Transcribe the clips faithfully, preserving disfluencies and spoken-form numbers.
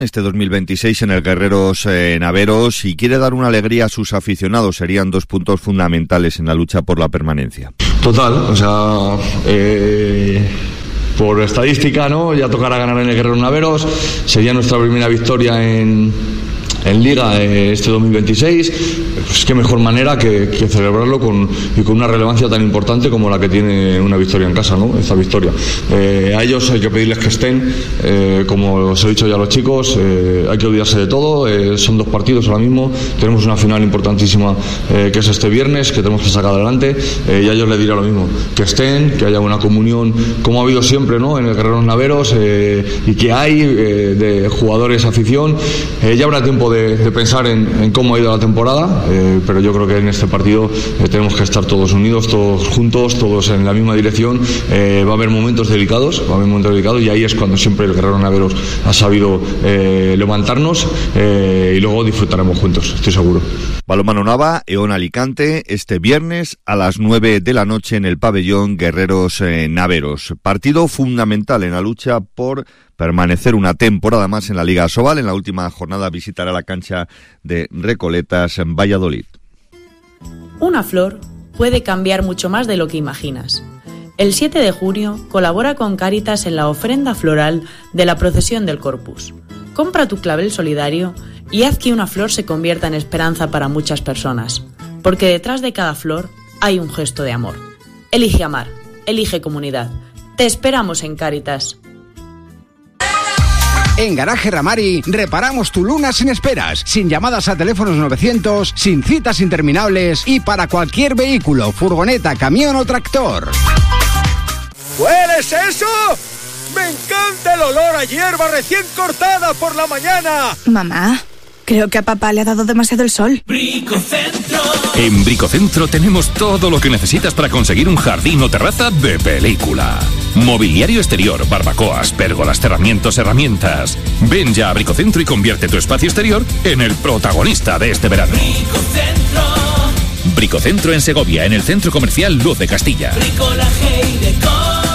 Este dos mil veintiséis en el Guerreros eh, Naveros y quiere dar una alegría a sus aficionados. Serían dos puntos fundamentales en la lucha por la permanencia. Total, o sea, eh, por estadística, ¿no? Ya tocará ganar en el Guerreros Naveros. Sería nuestra primera victoria en, en Liga eh, este dos mil veintiséis. Pues qué mejor manera que, que celebrarlo con, y con una relevancia tan importante como la que tiene una victoria en casa, ¿no? Esta victoria. Eh, a ellos hay que pedirles que estén, eh, como os he dicho ya a los chicos, eh, hay que olvidarse de todo. Eh, son dos partidos ahora mismo. Tenemos una final importantísima eh, que es este viernes, que tenemos que sacar adelante. Eh, y a ellos les diré lo mismo, que estén, que haya una comunión como ha habido siempre, ¿no? En el Guerreros Naveros eh, y que hay eh, de jugadores, afición. Eh, ya habrá tiempo de, de pensar en, en cómo ha ido la temporada. Eh, pero yo creo que en este partido eh, tenemos que estar todos unidos, todos juntos, todos en la misma dirección. Eh, va a haber momentos delicados, va a haber momentos delicados y ahí es cuando siempre el Guerrero Naveros ha sabido eh, levantarnos eh, y luego disfrutaremos juntos, estoy seguro. Balonmano Nava, Eón Alicante, este viernes a las nueve de la noche en el pabellón Guerreros eh, Naveros. Partido fundamental en la lucha por permanecer una temporada más en la Liga Asobal. En la última jornada visitará la cancha de Recoletas en Valladolid. Una flor puede cambiar mucho más de lo que imaginas. El siete de junio colabora con Cáritas en la ofrenda floral de la procesión del Corpus. Compra tu clavel solidario y haz que una flor se convierta en esperanza para muchas personas, porque detrás de cada flor hay un gesto de amor. Elige amar, elige comunidad. Te esperamos en Cáritas. En Garaje Ramari reparamos tu Luna sin esperas, sin llamadas a teléfonos novecientos, sin citas interminables y para cualquier vehículo, furgoneta, camión o tractor. ¿Hueles eso? ¡Me encanta el olor a hierba recién cortada por la mañana! Mamá, creo que a papá le ha dado demasiado el sol. Bricocentro. En Bricocentro tenemos todo lo que necesitas para conseguir un jardín o terraza de película. Mobiliario exterior, barbacoas, pérgolas, cerramientos, herramientas. Ven ya a Bricocentro y convierte tu espacio exterior en el protagonista de este verano. Bricocentro. Bricocentro en Segovia, en el Centro Comercial Luz de Castilla. Bricolaje y decoración.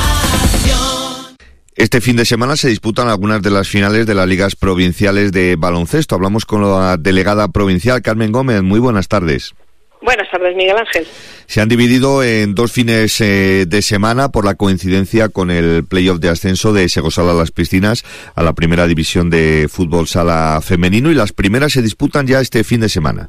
Este fin de semana se disputan algunas de las finales de las ligas provinciales de baloncesto. Hablamos con la delegada provincial, Carmen Gómez. Muy buenas tardes. Buenas tardes, Miguel Ángel. Se han dividido en dos fines eh, de semana por la coincidencia con el playoff de ascenso de Segosala Las Piscinas a la primera división de fútbol sala femenino, y las primeras se disputan ya este fin de semana.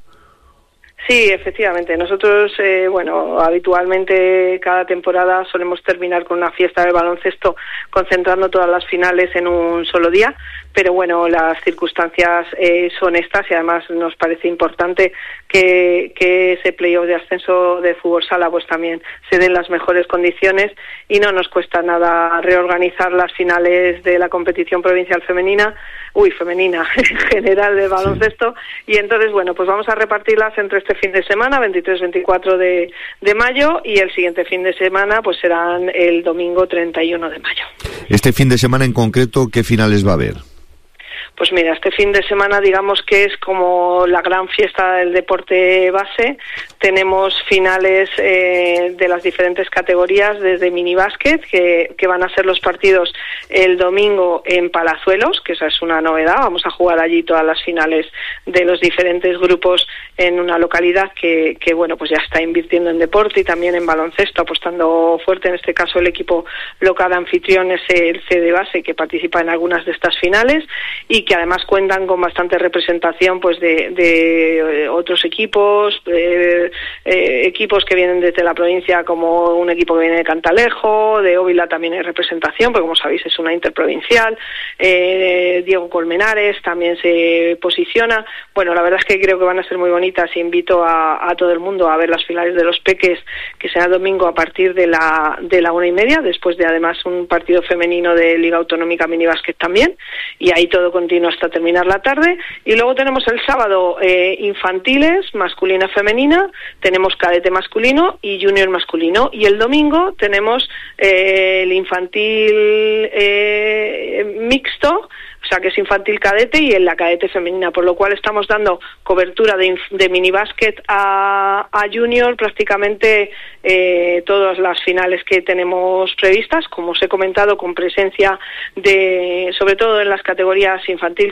Sí, efectivamente. Nosotros, eh, bueno, habitualmente cada temporada solemos terminar con una fiesta de baloncesto concentrando todas las finales en un solo día, pero bueno, las circunstancias eh, son estas y además nos parece importante que, que ese playoff de ascenso de fútbol sala pues también se den las mejores condiciones y no nos cuesta nada reorganizar las finales de la competición provincial femenina, uy, femenina, en general de baloncesto, sí. Y entonces, bueno, pues vamos a repartirlas entre este fin de semana, veintitrés veinticuatro de, de mayo, y el siguiente fin de semana pues serán el domingo treinta y uno de mayo. Este fin de semana en concreto, ¿qué finales va a haber? Pues mira, este fin de semana digamos que es como la gran fiesta del deporte base. Tenemos finales eh, de las diferentes categorías, desde minibásquet, que, que van a ser los partidos el domingo en Palazuelos, que esa es una novedad. Vamos a jugar allí todas las finales de los diferentes grupos en una localidad que, que bueno, pues ya está invirtiendo en deporte y también en baloncesto, apostando fuerte. En este caso el equipo local anfitrión es el C de Base, que participa en algunas de estas finales y que además cuentan con bastante representación pues de, de otros equipos, eh, eh, equipos que vienen desde la provincia, como un equipo que viene de Cantalejo, de Óvila también hay representación, porque como sabéis es una interprovincial, eh, Diego Colmenares también se posiciona. Bueno, la verdad es que creo que van a ser muy bonitas y invito a, a todo el mundo a ver las finales de los Peques, que será el domingo a partir de la, de la una y media, después de además un partido femenino de Liga Autonómica Minibásquet también, y ahí todo continúa hasta terminar la tarde. Y luego tenemos el sábado eh, infantiles, masculina, femenina, tenemos cadete masculino y junior masculino, y el domingo tenemos eh, el infantil eh, mixto, o sea que es infantil cadete y en la cadete femenina, por lo cual estamos dando cobertura de, de minibásquet a, a junior prácticamente eh, todas las finales que tenemos previstas, como os he comentado, con presencia de, sobre todo en las categorías infantil